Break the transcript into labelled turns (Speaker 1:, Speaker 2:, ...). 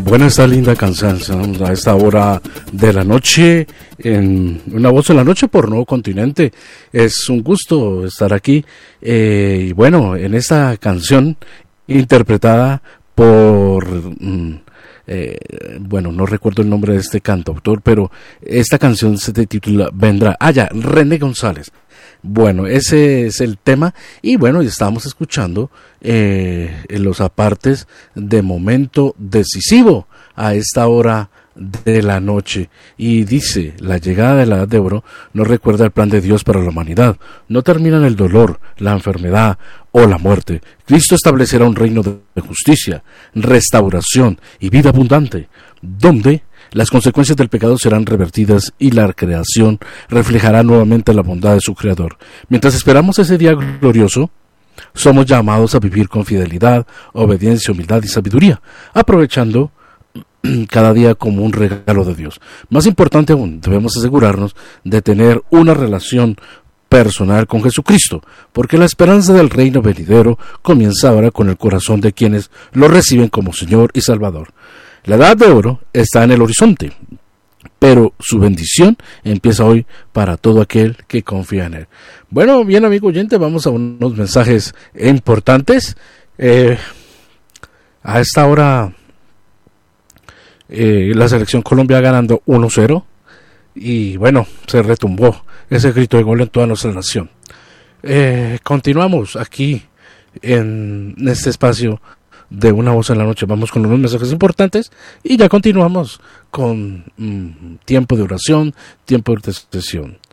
Speaker 1: Buena esta linda canción a esta hora de la noche en Una Voz en la Noche por Nuevo Continente. Es un gusto estar aquí y bueno, en esta canción interpretada por bueno, no recuerdo el nombre de este cantautor, pero esta canción se titula Vendrá. René González. Bueno, ese es el tema y bueno, estamos escuchando en los apartes de Momento Decisivo a esta hora de la noche. Y dice, la llegada de la Edad de Oro nos recuerda el plan de Dios para la humanidad. No termina en el dolor, la enfermedad o la muerte. Cristo establecerá un reino de justicia, restauración y vida abundante, donde las consecuencias del pecado serán revertidas y la creación reflejará nuevamente la bondad de su Creador. Mientras esperamos ese día glorioso, somos llamados a vivir con fidelidad, obediencia, humildad y sabiduría, aprovechando cada día como un regalo de Dios. Más importante aún, debemos asegurarnos de tener una relación personal con Jesucristo, porque la esperanza del reino venidero comienza ahora con el corazón de quienes lo reciben como Señor y Salvador. La Edad de Oro está en el horizonte, pero su bendición empieza hoy para todo aquel que confía en Él. Bueno, bien amigo oyente, vamos a unos mensajes importantes. A esta hora la selección Colombia ganando 1-0 y bueno, se retumbó ese grito de gol en toda nuestra nación. Continuamos aquí en este espacio de Una Voz en la Noche. Vamos con unos mensajes importantes y ya continuamos con tiempo de oración, tiempo de intercesión.